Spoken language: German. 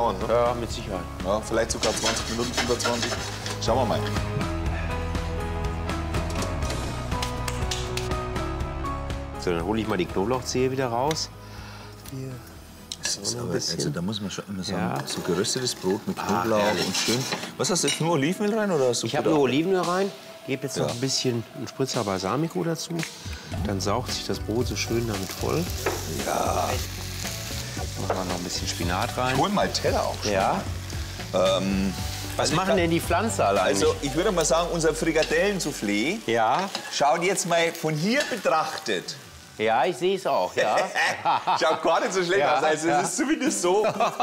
dauern, ne? Ja, mit Sicherheit. Ja, vielleicht sogar 20 Minuten, 25. Schauen wir mal. So, dann hole ich mal die Knoblauchzehe wieder raus. Hier. So, ein aber, bisschen. also, da muss man schon immer sagen, Ja. so geröstetes Brot mit Knoblauch herrlich. und schön. Was hast du jetzt, nur Olivenöl rein oder hast du Ich habe Butter? nur Olivenöl rein, gebe jetzt noch Ja. ein bisschen einen Spritzer Balsamico dazu. Dann saugt sich das Brot so schön damit voll. Ja. Machen wir noch ein bisschen Spinat rein. Hol mal Teller auch schon. Ja. Was machen denn die Pflanzen alle eigentlich? Also, ich würde mal sagen, unser Frikadellen-Soufflé ja, schaut jetzt mal von hier betrachtet. ja, ich sehe es auch. Ja. Schaut gar nicht so schlecht Ja, aus. Also, es ist zumindest so,